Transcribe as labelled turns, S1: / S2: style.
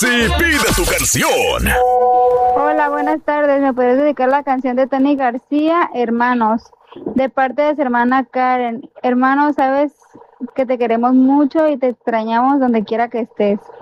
S1: Sí, pide tu canción.
S2: Hola, buenas tardes. ¿Me puedes dedicar la canción de Tony García, Hermanos? De parte de su hermana Karen. Hermano, sabes que te queremos mucho y te extrañamos donde quiera que estés.